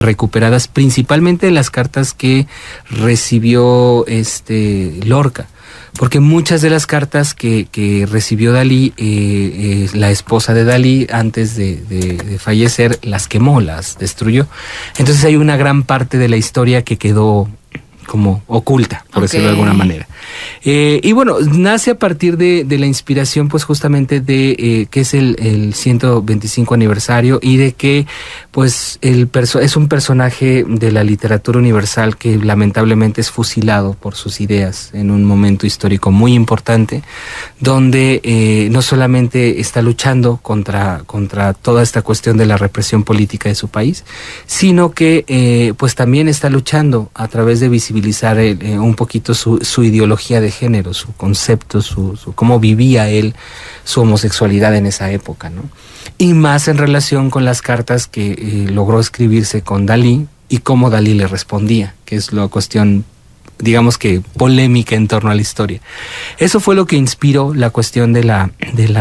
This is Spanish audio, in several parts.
recuperadas principalmente de las cartas que recibió Lorca, porque muchas de las cartas que recibió Dalí, la esposa de Dalí, antes de fallecer, las quemó, las destruyó. Entonces hay una gran parte de la historia que quedó como oculta, por decirlo de alguna manera. Y bueno, nace a partir de la inspiración, pues justamente de que es el 125 aniversario y de que pues es un personaje de la literatura universal que lamentablemente es fusilado por sus ideas en un momento histórico muy importante, donde no solamente está luchando contra toda esta cuestión de la represión política de su país, sino que pues también está luchando a través de visibilizar un poquito su ideología de género, su concepto, su cómo vivía él su homosexualidad en esa época, ¿no? Y más en relación con las cartas que logró escribirse con Dalí y cómo Dalí le respondía, que es la cuestión, digamos que polémica en torno a la historia. Eso fue lo que inspiró la cuestión de la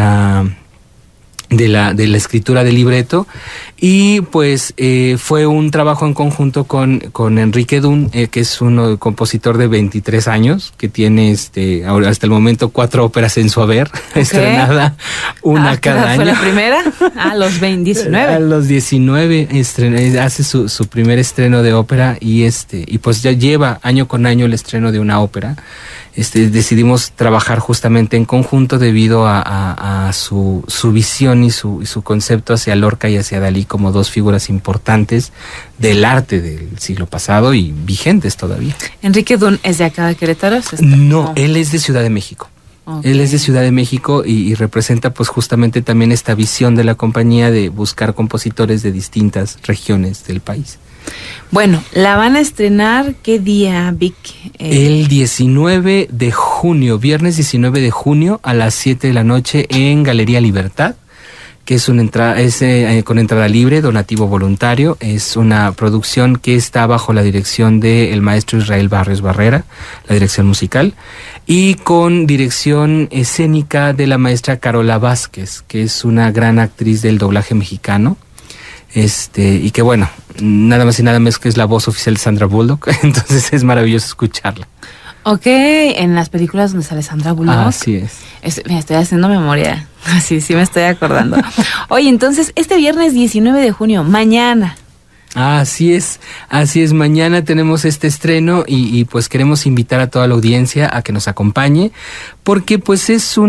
escritura del libreto, y pues fue un trabajo en conjunto con Enrique Dun, que es un compositor de 23 años, que tiene ahora hasta el momento 4 óperas en su haber, estrenada una cada año. ¿Fue la primera? A los 19. A los 19 hace su primer estreno de ópera, y pues ya lleva año con año el estreno de una ópera. Decidimos trabajar justamente en conjunto debido a su visión y su concepto hacia Lorca y hacia Dalí como dos figuras importantes del arte del siglo pasado y vigentes todavía. ¿Enrique Dun es de acá de Querétaro? No, él es de Ciudad de México. Okay. Él es de Ciudad de México y representa pues justamente también esta visión de la compañía de buscar compositores de distintas regiones del país. Bueno, ¿la van a estrenar qué día, Vic? El 19 de junio, viernes 19 de junio a las 7 de la noche en Galería Libertad, que es con entrada libre, donativo voluntario. Es una producción que está bajo la dirección del maestro Israel Barrios Barrera, la dirección musical, y con dirección escénica de la maestra Carola Vázquez, que es una gran actriz del doblaje mexicano. Y que bueno, nada más y nada menos que es la voz oficial de Sandra Bullock, entonces es maravilloso escucharla. Ok, en las películas donde sale Sandra Bullock. Así es. Me estoy haciendo memoria, sí me estoy acordando. Oye, entonces este viernes 19 de junio, mañana. Así es, mañana tenemos este estreno y pues queremos invitar a toda la audiencia a que nos acompañe, porque pues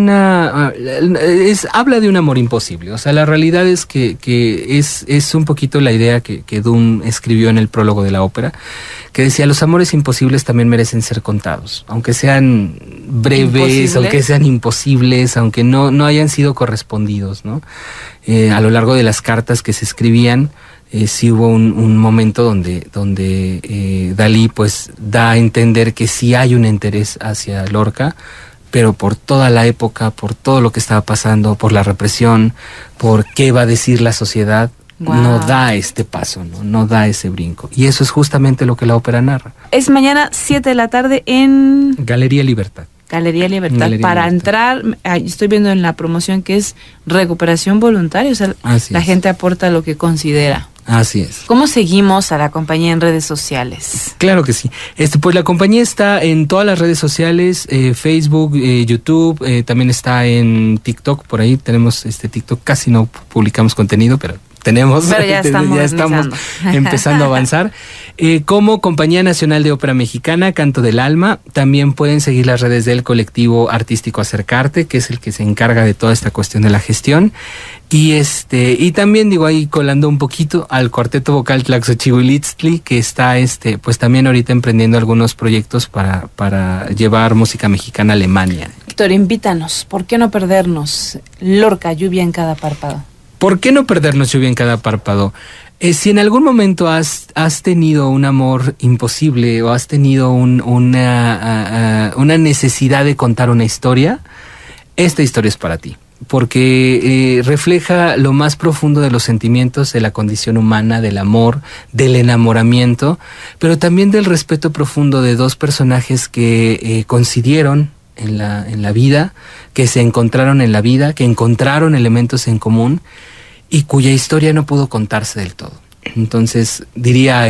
habla de un amor imposible. O sea, la realidad es que es un poquito la idea que Dun escribió en el prólogo de la ópera, que decía: los amores imposibles también merecen ser contados, aunque sean breves, aunque sean imposibles, aunque no hayan sido correspondidos, ¿no? A lo largo de las cartas que se escribían, sí hubo un momento donde Dalí pues da a entender que sí hay un interés hacia Lorca, pero por toda la época, por todo lo que estaba pasando, por la represión, por qué va a decir la sociedad, no da este paso, no da ese brinco. Y eso es justamente lo que la ópera narra. Es mañana 7 de la tarde en Galería Libertad. Galería Libertad. Para entrar, estoy viendo en la promoción que es recuperación voluntaria, o sea, la gente aporta lo que considera. Así es. ¿Cómo seguimos a la compañía en redes sociales? Claro que sí. Pues la compañía está en todas las redes sociales, Facebook, YouTube, también está en TikTok. Por ahí tenemos TikTok, casi no publicamos contenido, pero ya estamos empezando a avanzar. Como Compañía Nacional de Ópera Mexicana, Canto del Alma. También pueden seguir las redes del colectivo artístico Acercarte, que es el que se encarga de toda esta cuestión de la gestión. Y también digo ahí colando un poquito al cuarteto vocal Tlaxochihuilitztli, que está pues también ahorita emprendiendo algunos proyectos para llevar música mexicana a Alemania. Víctor, invítanos, ¿por qué no perdernos Lorca, lluvia en cada párpado? ¿Por qué no perdernos lluvia en cada párpado? Si en algún momento has tenido un amor imposible o has tenido una necesidad de contar una historia, esta historia es para ti. Porque refleja lo más profundo de los sentimientos de la condición humana, del amor, del enamoramiento, pero también del respeto profundo de dos personajes que coincidieron en la vida, que se encontraron en la vida, que encontraron elementos en común y cuya historia no pudo contarse del todo. Entonces, diría